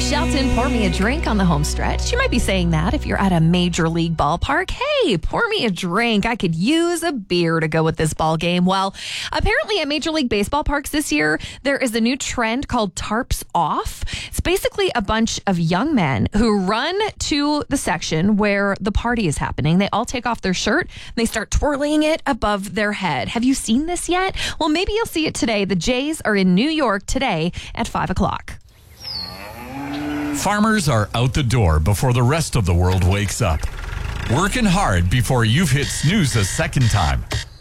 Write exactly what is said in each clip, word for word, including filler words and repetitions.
Shelton, pour me a drink on the home stretch. You might be saying that if you're at a major league ballpark. Hey, pour me a drink. I could use a beer to go with this ball game. Well, apparently at Major League Baseball parks this year, there is a new trend called Tarps Off. It's basically a bunch of young men who run to the section where the party is happening. They all take off their shirt and they start twirling it above their head. Have you seen this yet? Well, maybe you'll see it today. The Jays are in New York today at five o'clock. Farmers are out the door before the rest of the world wakes up. Working hard before you've hit snooze a second time.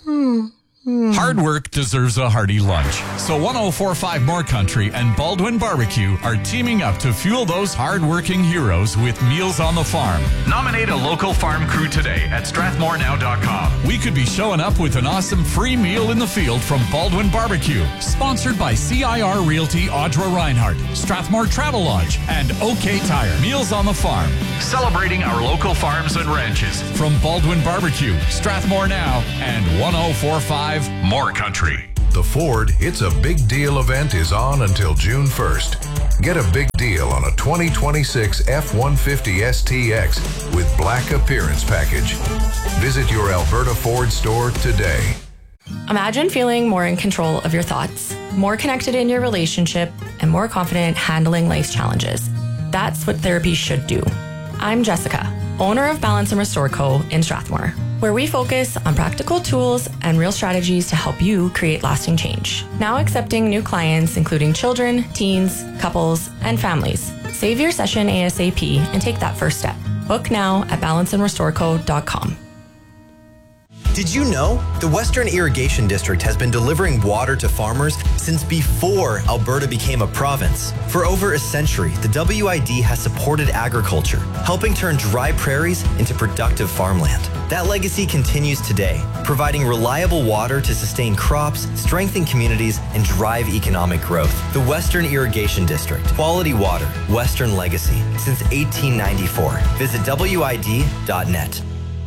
Hard work deserves a hearty lunch. So one oh four point five More Country and Baldwin Barbecue are teaming up to fuel those hard-working heroes with Meals on the Farm. Nominate a local farm crew today at strathmore now dot com. We could be showing up with an awesome free meal in the field from Baldwin Barbecue. Sponsored by C I R Realty Audra Reinhardt, Strathmore Travel Lodge, and OK Tire. Meals on the Farm. Celebrating our local farms and ranches. From Baldwin Barbecue, Strathmore Now, and one oh four point five More Country. The Ford It's a Big Deal event is on until June first. Get a big deal on a twenty twenty-six F one fifty S T X with Black Appearance Package. Visit your Alberta Ford store today. Imagine feeling more in control of your thoughts, more connected in your relationship, and more confident handling life's challenges. That's what therapy should do. I'm Jessica, owner of Balance and Restore Co. in Strathmore, where we focus on practical tools and real strategies to help you create lasting change. Now accepting new clients, including children, teens, couples, and families. Save your session ASAP and take that first step. Book now at balance and restore co dot com. Did you know the Western Irrigation District has been delivering water to farmers since before Alberta became a province? For over a century, the W I D has supported agriculture, helping turn dry prairies into productive farmland. That legacy continues today, providing reliable water to sustain crops, strengthen communities, and drive economic growth. The Western Irrigation District. Quality water. Western legacy. Since eighteen ninety-four. Visit W I D dot net.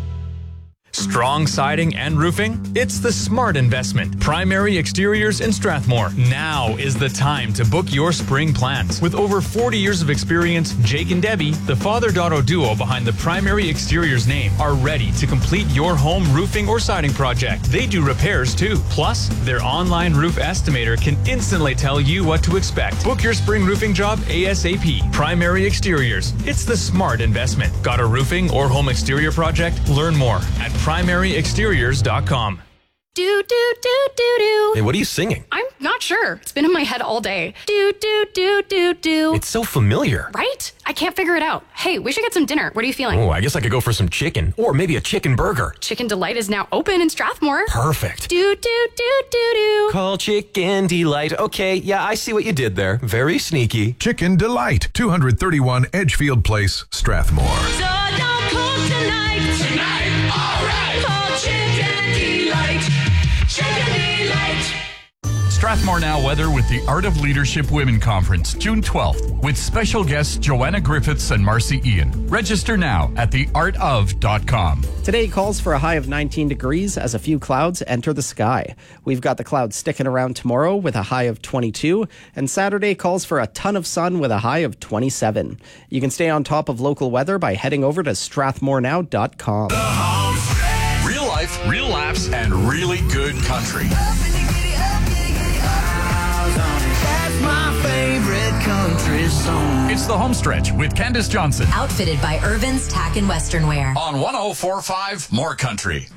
Strong siding and roofing? It's the smart investment. Primary Exteriors in Strathmore. Now is the time to book your spring plans. With over forty years of experience, Jake and Debbie, the father-daughter duo behind the Primary Exteriors name, are ready to complete your home roofing or siding project. They do repairs too. Plus, their online roof estimator can instantly tell you what to expect. Book your spring roofing job ASAP. Primary Exteriors. It's the smart investment. Got a roofing or home exterior project? Learn more at primary exteriors dot com. Do, do, do, do, do. Hey, what are you singing? I'm not sure. It's been in my head all day. Do, do, do, do, do. It's so familiar. Right? I can't figure it out. Hey, we should get some dinner. What are you feeling? Oh, I guess I could go for some chicken. Or maybe a chicken burger. Chicken Delight is now open in Strathmore. Perfect. Do, do, do, do, do. Call Chicken Delight. Okay, yeah, I see what you did there. Very sneaky. Chicken Delight, two thirty-one Edgefield Place, Strathmore. So don't cook tonight. Tonight, all right. Call Chicken Delight. Chicken Delight. Strathmore Now weather with the Art of Leadership Women Conference, June twelfth, with special guests Joanna Griffiths and Marcy Ian. Register now at the art of dot com. Today calls for a high of nineteen degrees as a few clouds enter the sky. We've got the clouds sticking around tomorrow with a high of twenty-two, and Saturday calls for a ton of sun with a high of twenty-seven. You can stay on top of local weather by heading over to strathmore now dot com. Real life, real laughs, and really good country. That's my favorite country song. It's the home stretch with Candace Johnson. Outfitted by Irvin's Tack and Western Wear. On one oh four point five More Country.